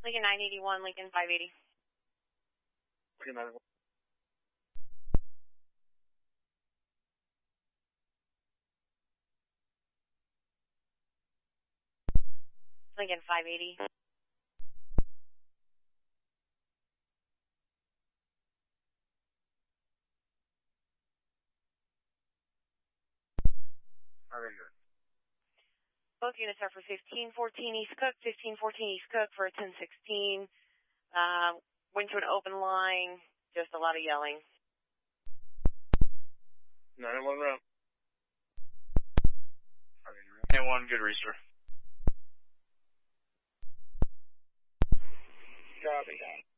Lincoln 981, Lincoln 580. Lincoln 981. Lincoln 580. Very good. Both units are for 1514 East Cook, 1514 East Cook for a 1016. Went to an open line, just a lot of yelling. 9-1 route. 9-1, good restore. Copy.